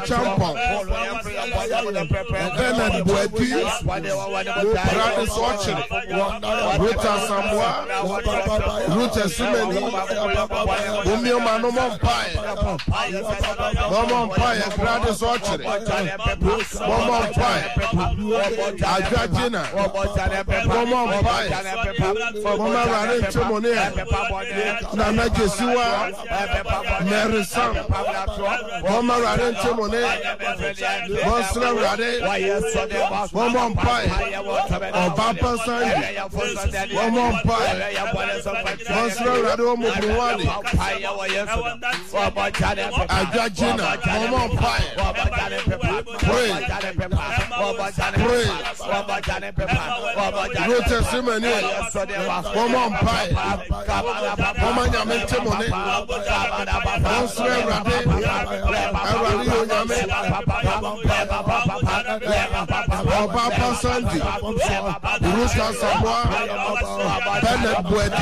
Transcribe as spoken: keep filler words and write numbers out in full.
Champon, Bernard Boedi, Radis Watchin, Ruta Samoa, Ruta Simeni, Umio Manomon Pie, Momon Pie, Radis Watchin, Momon Pie, Ajajina, Momon Pie, Mama Rarin Timonia, Nana Jesua, Mary Sam, Mama Rarin Timonia. Monstre Rade, Momon Pie, Obapa Sandy, Momon Pie, Monstre Rade Omubuwani, Ajajina, Momon Pie, pray, pray, Rote Simene, Momon Pie, Mama Nyamente Mone, Monstre Rade, Arali Onyame, Obapa Sandy, Ruta Samoa, Bernard Boedi.